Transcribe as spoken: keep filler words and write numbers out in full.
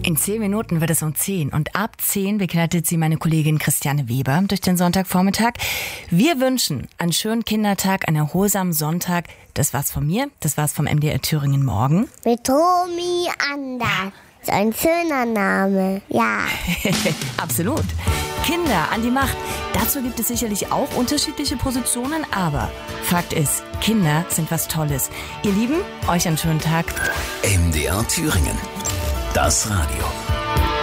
In zehn Minuten wird es um zehn und ab zehn begleitet sie meine Kollegin Christiane Weber durch den Sonntagvormittag. Wir wünschen einen schönen Kindertag, einen erholsamen Sonntag. Das war's von mir, das war's vom M D R Thüringen Morgen. Mit Romy Anders. So ein schöner Name, ja. Absolut. Kinder an die Macht. Dazu gibt es sicherlich auch unterschiedliche Positionen, aber Fakt ist, Kinder sind was Tolles. Ihr Lieben, euch einen schönen Tag. M D R Thüringen. Das Radio.